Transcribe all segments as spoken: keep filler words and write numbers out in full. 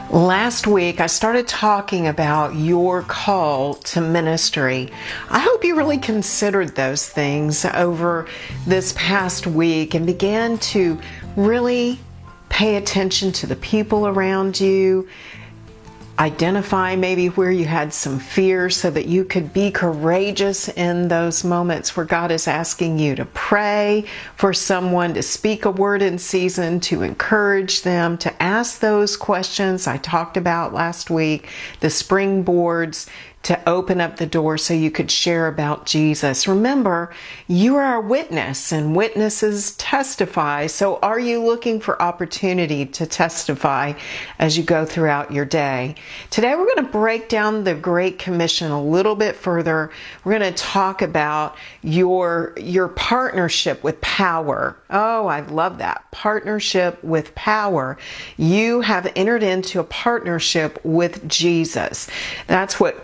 Last week, I started talking about your call to ministry. I hope you really considered those things over this past week and began to really pay attention to the people around you. Identify maybe where you had some fear so that you could be courageous in those moments where God is asking you to pray for someone, to speak a word in season, to encourage them, to ask those questions I talked about last week, the springboards to open up the door so you could share about Jesus. Remember, you are a witness and witnesses testify. So are you looking for opportunity to testify as you go throughout your day? Today we're going to break down the Great Commission a little bit further. We're going to talk about your, your partnership with power. Oh, I love that. Partnership with power. You have entered into a partnership with Jesus. That's what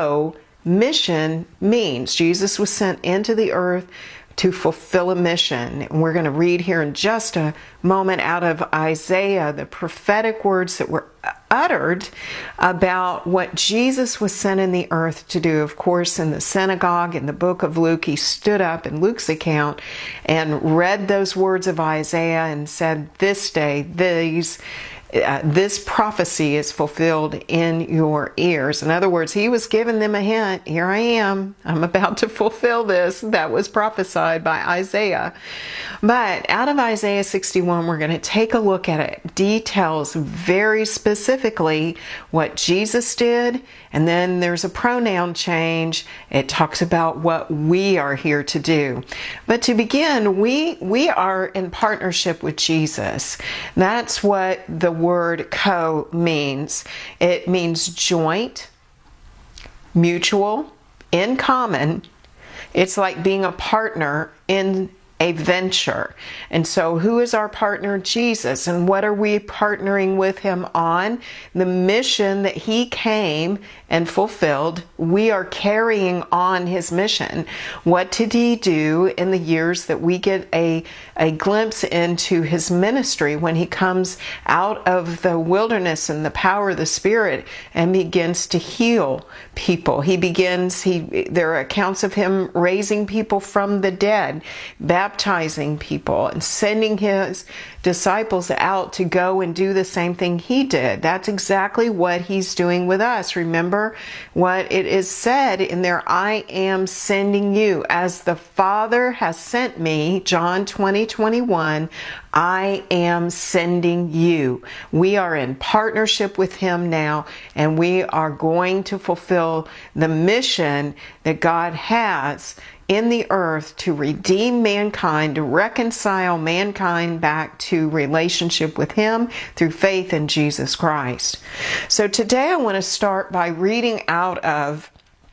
co-mission means. Jesus was sent into the earth to fulfill a mission. And we're going to read here in just a moment out of Isaiah, the prophetic words that were uttered about what Jesus was sent in the earth to do. Of course, in the synagogue in the book of Luke, he stood up in Luke's account and read those words of Isaiah and said, this day, these Uh, this prophecy is fulfilled in your ears. In other words, he was giving them a hint. Here I am. I'm about to fulfill this. That was prophesied by Isaiah. But out of Isaiah sixty-one, we're going to take a look at it. Details very specifically what Jesus did. And then there's a pronoun change. It talks about what we are here to do. But to begin, we, we are in partnership with Jesus. That's what the word co means. It means joint, mutual, in common. It's like being a partner in a venture. And so who is our partner? Jesus. And what are we partnering with him on? The mission that he came and fulfilled. We are carrying on his mission. What did he do in the years that we get a, a glimpse into his ministry when he comes out of the wilderness and the power of the Spirit and begins to heal people? He begins, he there are accounts of him raising people from the dead, baptizing people, and sending his disciples out to go and do the same thing he did. That's exactly what he's doing with us. Remember what it is said in there, I am sending you. As the Father has sent me, John twenty, twenty-one, I am sending you. We are in partnership with him now, and we are going to fulfill the mission that God has in the earth to redeem mankind, to reconcile mankind back to relationship with him through faith in Jesus Christ. So today I want to start by reading out of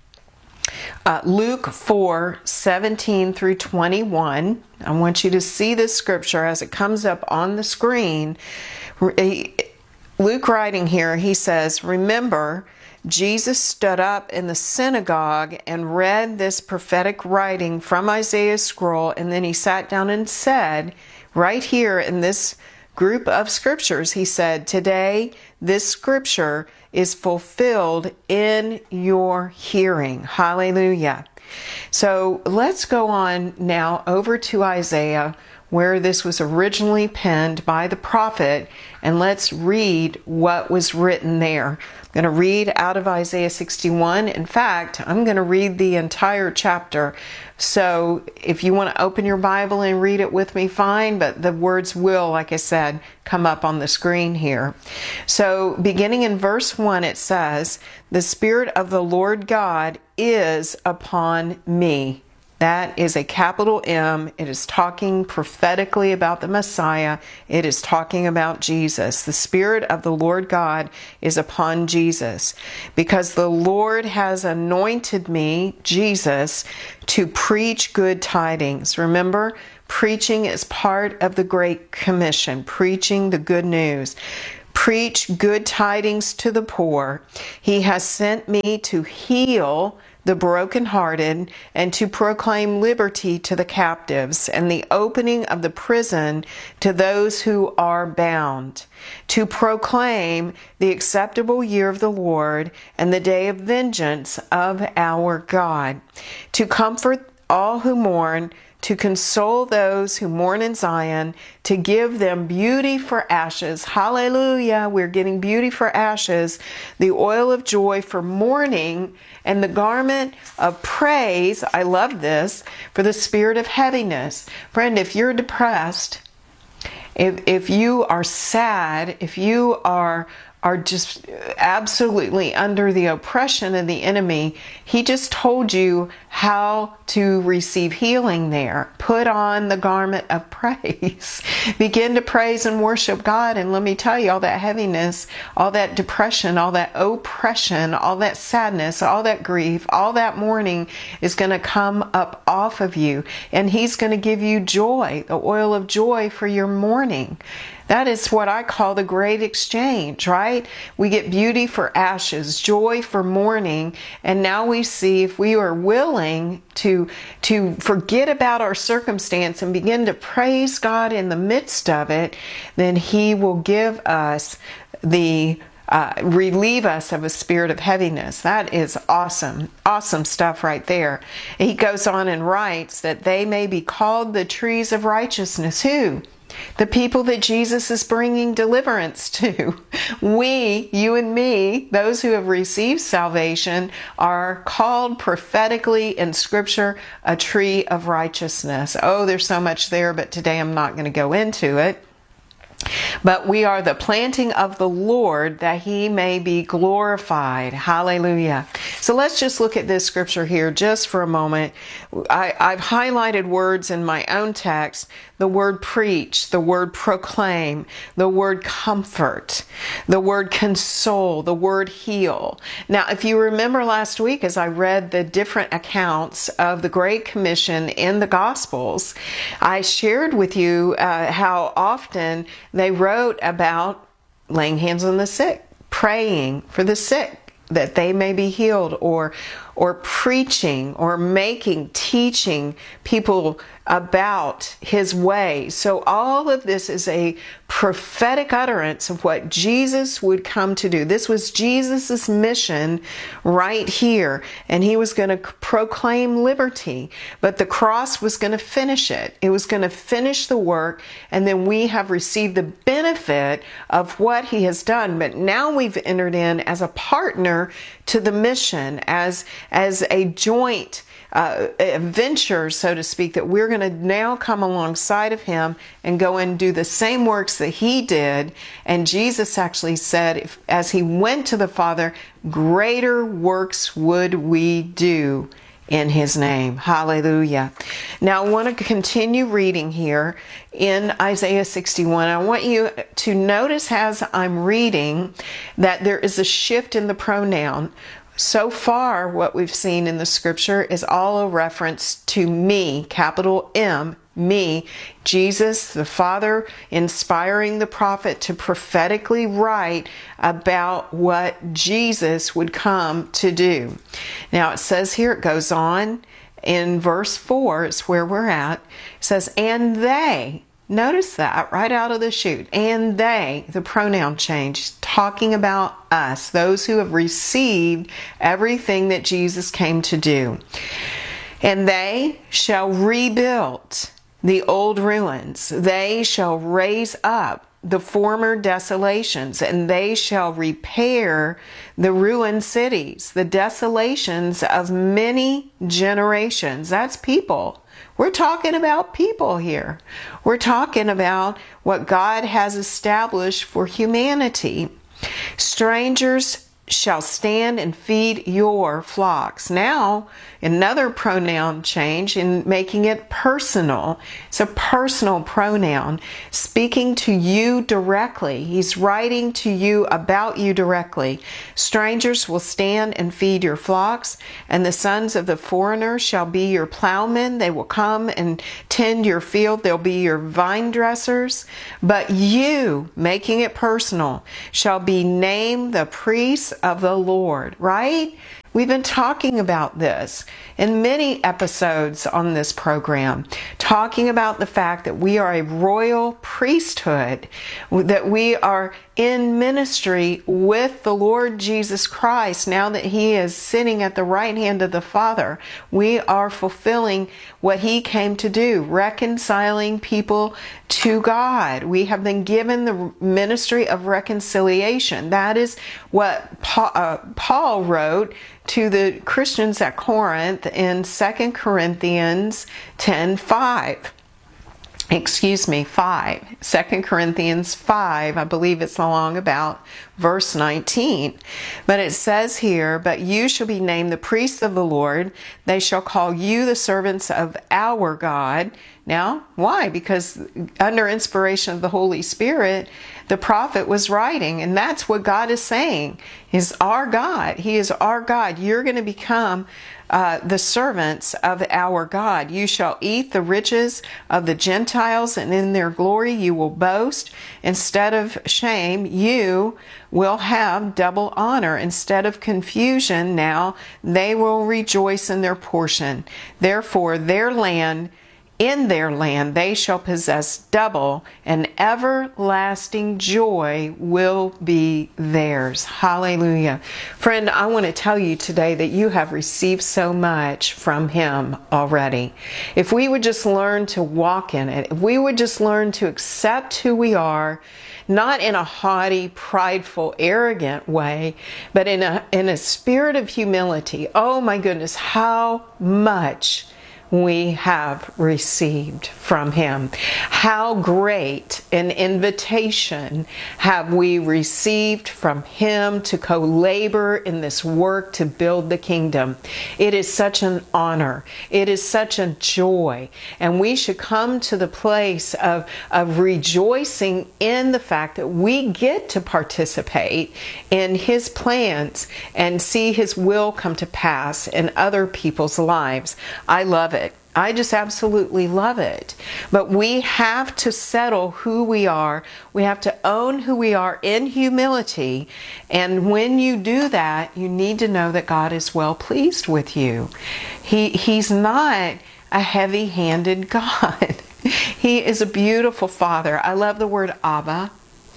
uh, Luke four, seventeen through twenty-one. I want you to see this scripture as it comes up on the screen. Luke writing here, he says, remember, Jesus stood up in the synagogue and read this prophetic writing from Isaiah's scroll, and then he sat down and said, right here in this group of scriptures, he said, today this scripture is fulfilled in your hearing. Hallelujah. So let's go on now over to Isaiah, where this was originally penned by the prophet, and let's read what was written there. I'm going to read out of Isaiah sixty-one. In fact, I'm going to read the entire chapter. So if you want to open your Bible and read it with me, fine, but the words will, like I said, come up on the screen here. So beginning in verse one, it says, the Spirit of the Lord God is upon me. That is a capital M. It is talking prophetically about the Messiah. It is talking about Jesus. The Spirit of the Lord God is upon Jesus, because the Lord has anointed me, Jesus, to preach good tidings. Remember, preaching is part of the Great Commission, preaching the good news. Preach good tidings to the poor. He has sent me to heal the brokenhearted, and to proclaim liberty to the captives, and the opening of the prison to those who are bound, to proclaim the acceptable year of the Lord and the day of vengeance of our God, to comfort all who mourn, to console those who mourn in Zion, to give them beauty for ashes. Hallelujah. We're getting beauty for ashes, the oil of joy for mourning, and the garment of praise. I love this, for the spirit of heaviness. Friend, if you're depressed, if, if you are sad, if you are are just absolutely under the oppression of the enemy, he just told you how to receive healing there. Put on the garment of praise. Begin to praise and worship God. And let me tell you, all that heaviness, all that depression, all that oppression, all that sadness, all that grief, all that mourning is going to come up off of you. And he's going to give you joy, the oil of joy for your mourning. That is what I call the great exchange, right? We get beauty for ashes, joy for mourning, and now we see if we are willing to, to forget about our circumstance and begin to praise God in the midst of it, then he will give us the Uh, relieve us of a spirit of heaviness. That is awesome. Awesome stuff right there. He goes on and writes that they may be called the trees of righteousness. Who? The people that Jesus is bringing deliverance to. We, you and me, those who have received salvation, are called prophetically in Scripture a tree of righteousness. Oh, there's so much there, but today I'm not going to go into it. But we are the planting of the Lord, that he may be glorified. Hallelujah. So let's just look at this scripture here just for a moment. I, I've highlighted words in my own text. The word preach, the word proclaim, the word comfort, the word console, the word heal. Now, if you remember last week as I read the different accounts of the Great Commission in the Gospels, I shared with you uh, how often they wrote about laying hands on the sick, praying for the sick that they may be healed, or or preaching or making, teaching people about his way. So all of this is a prophetic utterance of what Jesus would come to do. This was Jesus's mission right here, and he was going to proclaim liberty, but the cross was going to finish it. It was going to finish the work, and then we have received the benefit of what he has done. But now we've entered in as a partner to the mission, as as a joint uh, venture, so to speak, that we're going to now come alongside of him and go and do the same works that he did. And Jesus actually said, if, as he went to the Father, greater works would we do in his name. Hallelujah. Now I want to continue reading here in Isaiah sixty-one. I want you to notice as I'm reading that there is a shift in the pronoun. So far, what we've seen in the scripture is all a reference to me, capital M, me, Jesus, the Father, inspiring the prophet to prophetically write about what Jesus would come to do. Now it says here, it goes on in verse four, it's where we're at. It says, and they, notice that right out of the chute, and they, the pronoun change, talking about us, those who have received everything that Jesus came to do. And they shall rebuild the old ruins. They shall raise up the former desolations, and they shall repair the ruined cities, the desolations of many generations. That's people. We're talking about people here. We're talking about what God has established for humanity. Strangers shall stand and feed your flocks. Now, another pronoun change in making it personal. It's a personal pronoun, speaking to you directly. He's writing to you about you directly. Strangers will stand and feed your flocks, and the sons of the foreigner shall be your plowmen. They will come and tend your field. They'll be your vine dressers. But you, making it personal, shall be named the priests of the Lord, right? We've been talking about this in many episodes on this program, talking about the fact that we are a royal priesthood, that we are in ministry with the Lord Jesus Christ. Now that He is sitting at the right hand of the Father, we are fulfilling what He came to do, reconciling people to God. We have been given the ministry of reconciliation. That is what Paul, uh, Paul wrote to the Christians at Corinth in Second Corinthians ten five. Excuse me, five. Second Corinthians five, I believe it's along about verse nineteen. But it says here, "But you shall be named the priests of the Lord. They shall call you the servants of our God." Now, why? Because under inspiration of the Holy Spirit, the prophet was writing, and that's what God is saying, is our God. He is our God. You're going to become uh, the servants of our God. You shall eat the riches of the Gentiles, and in their glory you will boast. Instead of shame, you will have double honor. Instead of confusion, now they will rejoice in their portion. Therefore, their land In their land they shall possess double, and everlasting joy will be theirs. Hallelujah. Friend, I want to tell you today that you have received so much from Him already. If we would just learn to walk in it, if we would just learn to accept who we are, not in a haughty, prideful, arrogant way, but in a, in a spirit of humility. Oh my goodness, how much we have received from Him. How great an invitation have we received from Him to co-labor in this work to build the kingdom. It is such an honor. It is such a joy. And we should come to the place of, of rejoicing in the fact that we get to participate in His plans and see His will come to pass in other people's lives. I love it. I just absolutely love it. But we have to settle who we are. We have to own who we are in humility. And when you do that, you need to know that God is well pleased with you. He, he's not a heavy-handed God. He is a beautiful Father. I love the word Abba.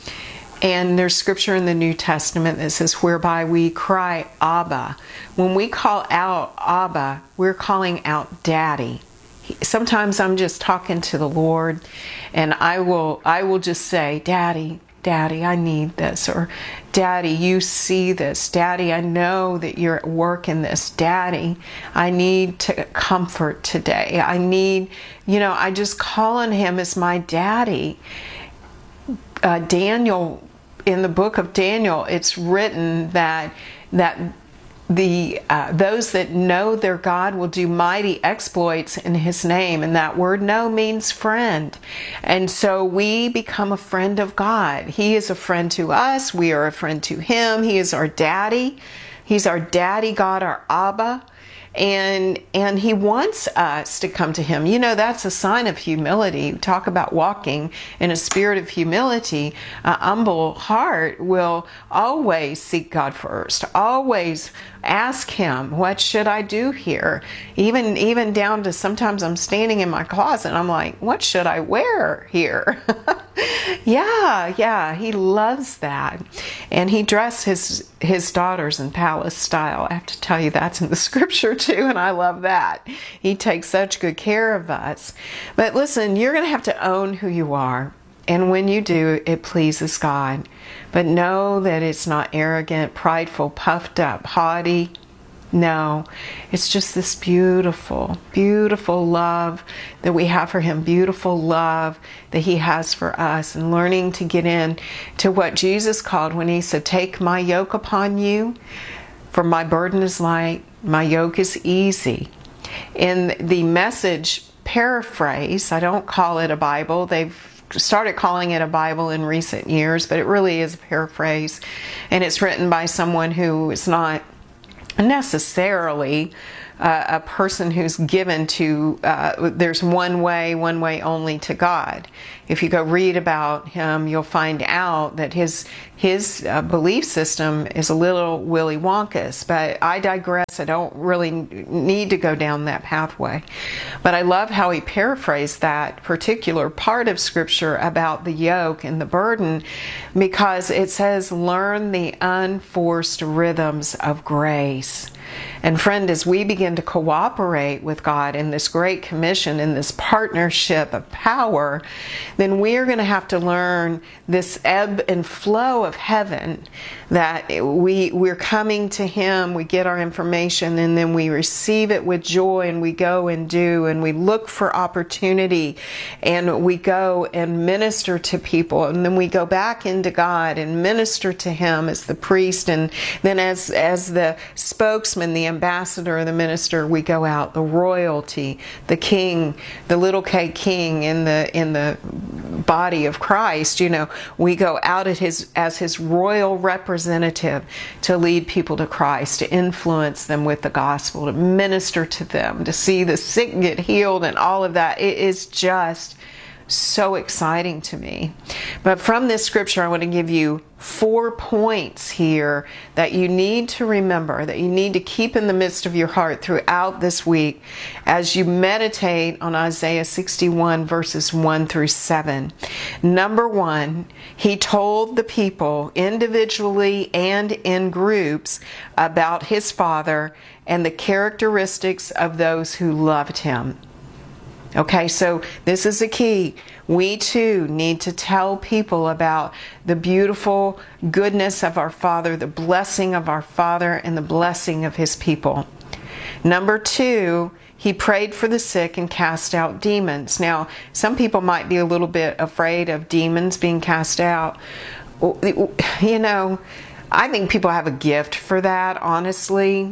And there's scripture in the New Testament that says, whereby we cry Abba. When we call out Abba, we're calling out Daddy. Sometimes I'm just talking to the Lord, and I will I will just say, Daddy, Daddy, I need this. Or, Daddy, you see this. Daddy, I know that you're at work in this. Daddy, I need to comfort today. I need, you know, I just call on Him as my Daddy. Uh, Daniel, in the book of Daniel, it's written that that the uh, those that know their God will do mighty exploits in His name, and that word "know" means friend. And so we become a friend of God. He is a friend to us. We are a friend to Him. He is our Daddy. He's our Daddy God, our Abba. And and He wants us to come to Him. You know, that's a sign of humility. Talk about walking in a spirit of humility. A humble heart will always seek God first. Always ask Him, what should I do here? Even even down to sometimes I'm standing in my closet and I'm like, what should I wear here? yeah, yeah, He loves that. And He dressed his his daughters in palace style. I have to tell you, that's in the scripture too, and I love that. He takes such good care of us. But listen, you're going to have to own who you are. And when you do, it pleases God. But know that it's not arrogant, prideful, puffed up, haughty. No, it's just this beautiful, beautiful love that we have for Him, beautiful love that He has for us, and learning to get in to what Jesus called when He said, take my yoke upon you, for my burden is light, my yoke is easy. In the Message paraphrase, I don't call it a Bible, they've started calling it a Bible in recent years, but it really is a paraphrase, and it's written by someone who is not necessarily uh, a person who's given to, uh, there's one way, one way only to God. If you go read about him, you'll find out that his his uh, belief system is a little Willy Wonka's. But I digress. I don't really need to go down that pathway. But I love how he paraphrased that particular part of Scripture about the yoke and the burden, because it says, learn the unforced rhythms of grace. And friend, as we begin to cooperate with God in this great commission, in this partnership of power, then we are going to have to learn this ebb and flow of heaven, that we, we're coming to Him, we get our information, and then we receive it with joy, and we go and do, and we look for opportunity, and we go and minister to people, and then we go back into God and minister to Him as the priest, and then as, as the spokesman, the ambassador, the minister, we go out, the royalty, the king, the little K king in the in the body of Christ. You know, we go out at his as his royal representative to lead people to Christ, to influence them with the gospel, to minister to them, to see the sick get healed, and all of that. It is just so exciting to me. But from this scripture, I want to give you four points here that you need to remember, that you need to keep in the midst of your heart throughout this week as you meditate on Isaiah sixty-one verses one through seven. Number one, he told the people individually and in groups about his Father and the characteristics of those who loved him. Okay, so this is the key. We too need to tell people about the beautiful goodness of our Father, the blessing of our Father, and the blessing of His people. Number two, he prayed for the sick and cast out demons. Now, some people might be a little bit afraid of demons being cast out. You know, I think people have a gift for that, honestly.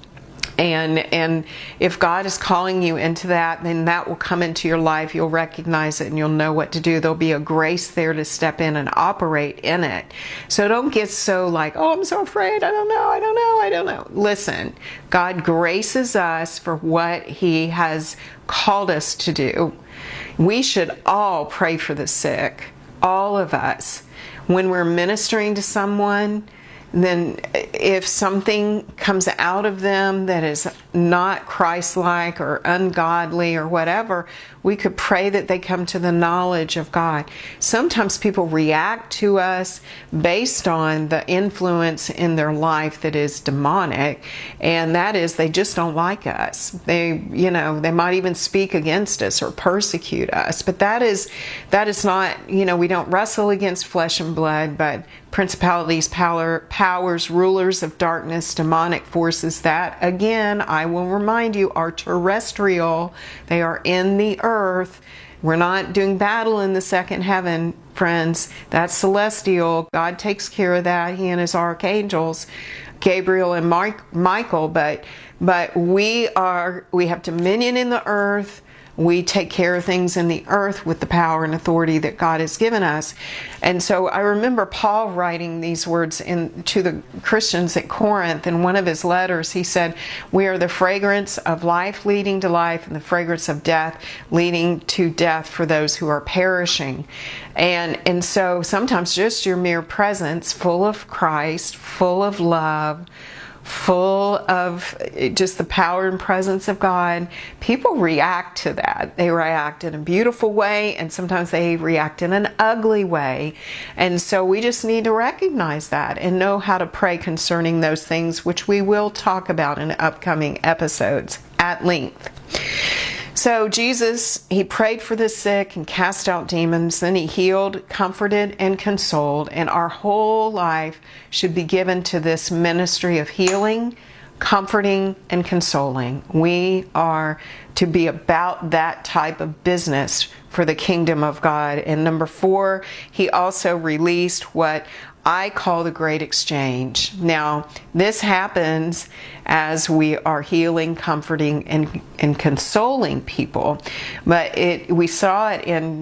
And and if God is calling you into that, then that will come into your life. You'll recognize it and you'll know what to do. There'll be a grace there to step in and operate in it. So don't get so like, oh, I'm so afraid. I don't know. I don't know. I don't know. Listen, God graces us for what He has called us to do. We should all pray for the sick, all of us. When we're ministering to someone, then if something comes out of them that is not Christ-like or ungodly or whatever, we could pray that they come to the knowledge of God. Sometimes people react to us based on the influence in their life that is demonic, and that is they just don't like us. They, you know, they might even speak against us or persecute us. But that is that is not, you know, we don't wrestle against flesh and blood, but principalities, power, powers, rulers of darkness, demonic forces that, again, I will remind you, are terrestrial. They are in the earth. We're not doing battle in the second heaven, friends. That's celestial. God takes care of that. He and His archangels, Gabriel and Mike, Michael. But but we are we have dominion in the earth. We take care of things in the earth with the power and authority that God has given us. And so I remember Paul writing these words in, to the Christians at Corinth. In one of his letters, he said, we are the fragrance of life leading to life and the fragrance of death leading to death for those who are perishing. And, and so sometimes just your mere presence, full of Christ, full of love, full of just the power and presence of God, people react to that. They react in a beautiful way, and sometimes they react in an ugly way. And so we just need to recognize that and know how to pray concerning those things, which we will talk about in upcoming episodes at length. So Jesus, He prayed for the sick and cast out demons. Then He healed, comforted, and consoled. And our whole life should be given to this ministry of healing, comforting, and consoling. We are to be about that type of business for the kingdom of God. And number four, He also released what I call the Great Exchange. Now, this happens as we are healing, comforting, and, and consoling people. But it we saw it in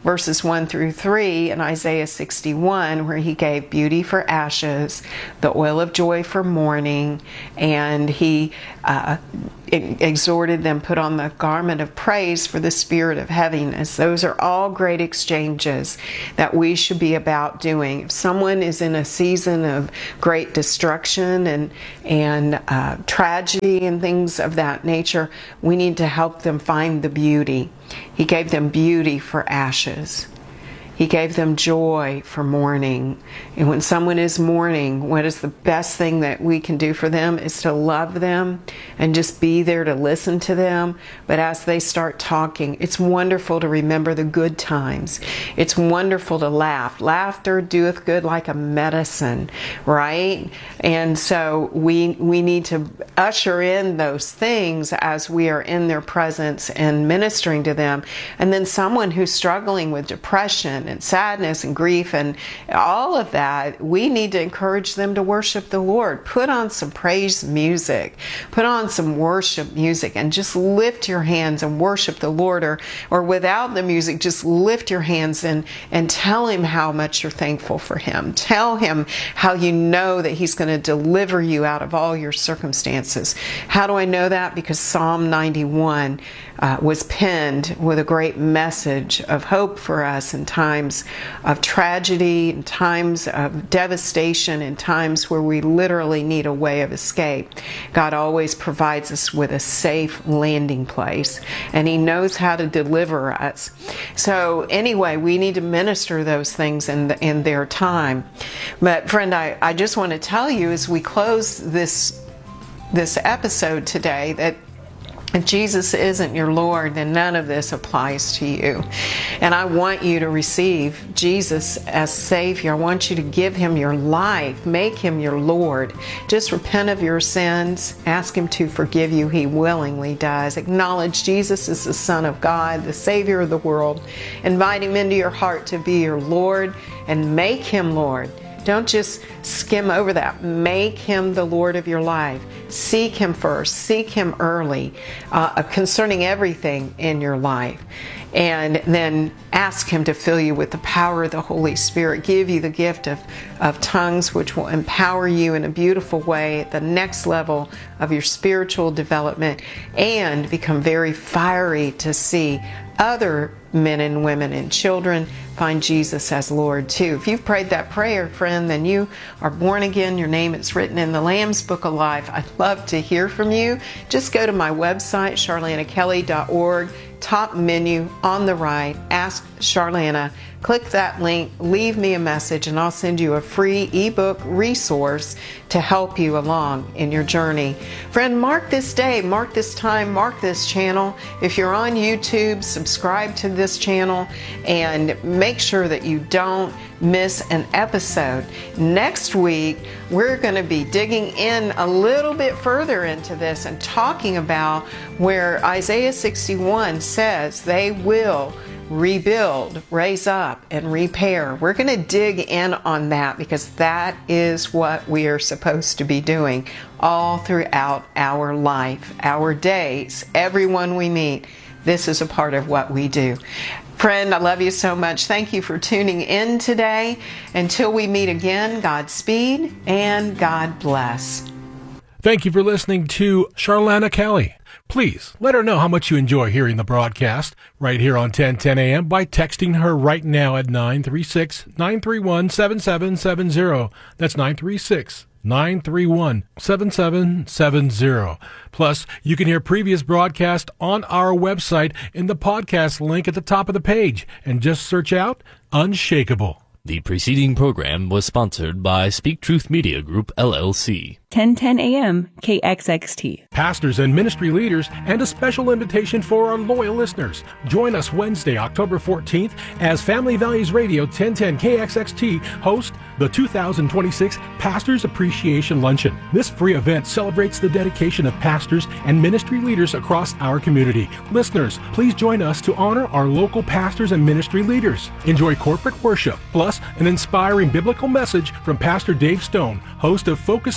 verses one through three in Isaiah sixty-one, where he gave beauty for ashes, the oil of joy for mourning, and he uh, exhorted them, put on the garment of praise for the spirit of heaviness. Those are all great exchanges that we should be about doing. If someone is in a season of great destruction and and uh, tragedy and things of that nature, we need to help them find the beauty. He gave them beauty for ashes. He gave them joy for mourning. And when someone is mourning, what is the best thing that we can do for them is to love them and just be there to listen to them. But as they start talking, it's wonderful to remember the good times. It's wonderful to laugh. Laughter doeth good like a medicine, right? And so we we need to usher in those things as we are in their presence and ministering to them. And then someone who's struggling with depression and sadness and grief and all of that, we need to encourage them to worship the Lord. Put on some praise music. Put on some worship music and just lift your hands and worship the Lord. Or, or without the music, just lift your hands and, and tell Him how much you're thankful for Him. Tell Him how you know that He's going to deliver you out of all your circumstances. How do I know that? Because Psalm ninety-one uh, was penned with a great message of hope for us in times of tragedy, in times of devastation, in times where we literally need a way of escape. God always provides us with a safe landing place, and He knows how to deliver us. So anyway, we need to minister those things in, the, in their time. But friend, I, I just want to tell you as we close this this episode today that if Jesus isn't your Lord, then none of this applies to you. And I want you to receive Jesus as Savior. I want you to give Him your life. Make Him your Lord. Just repent of your sins. Ask Him to forgive you. He willingly does. Acknowledge Jesus is the Son of God, the Savior of the world. Invite Him into your heart to be your Lord and make Him Lord. Don't just skim over that. Make Him the Lord of your life. Seek Him first. Seek Him early uh, concerning everything in your life. And then ask Him to fill you with the power of the Holy Spirit. Give you the gift of, of tongues, which will empower you in a beautiful way at the next level of your spiritual development, and become very fiery to see other men and women and children find Jesus as Lord too. If you've prayed that prayer, friend, then you are born again. Your name is written in the Lamb's Book of Life. I'd love to hear from you. Just go to my website, charlana kelly dot org. Top menu on the right, Ask Charlana. Click that link, leave me a message, and I'll send you a free ebook resource to help you along in your journey. Friend, mark this day, mark this time, mark this channel. If you're on YouTube, subscribe to this channel and make sure that you don't miss an episode. Next week, we're going to be digging in a little bit further into this and talking about where Isaiah sixty-one says they will rebuild, raise up, and repair. We're going to dig in on that because that is what we are supposed to be doing all throughout our life, our days, everyone we meet. This is a part of what we do. Friend, I love you so much. Thank you for tuning in today. Until we meet again, Godspeed and God bless. Thank you for listening to Charlana Kelly. Please let her know how much you enjoy hearing the broadcast right here on ten ten a m by texting her right now at nine three six, nine three one, seven seven seven zero. That's nine three six, nine three one, seven seven seven zero. Plus, you can hear previous broadcasts on our website in the podcast link at the top of the page, and just search out Unshakable. The preceding program was sponsored by Speak Truth Media Group, L L C. ten ten a m K X X T. Pastors and ministry leaders, and a special invitation for our loyal listeners. Join us Wednesday, October fourteenth, as Family Values Radio ten ten K X X T host the two thousand twenty-six Pastors Appreciation Luncheon. This free event celebrates the dedication of pastors and ministry leaders across our community. Listeners, please join us to honor our local pastors and ministry leaders. Enjoy corporate worship, plus an inspiring biblical message from Pastor Dave Stone, host of Focus on the Family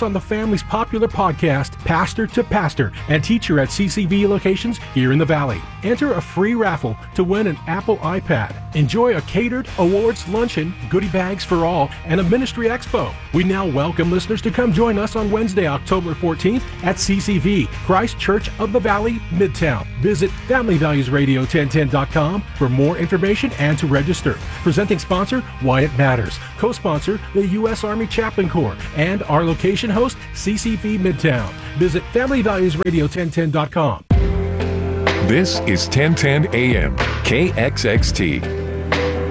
family's popular podcast, Pastor to Pastor, and teacher at C C V locations here in the Valley. Enter a free raffle to win an Apple iPad. Enjoy a catered awards luncheon, goodie bags for all, and a ministry expo. We now welcome listeners to come join us on Wednesday, October fourteenth at C C V, Christ Church of the Valley, Midtown. Visit family values radio ten ten dot com for more information and to register. Presenting sponsor, Why It Matters. Co-sponsor, the U S Army Chaplain Corps. And our location host, C C V Midtown. Visit family values radio ten ten dot com. This is ten ten A M, K X X T.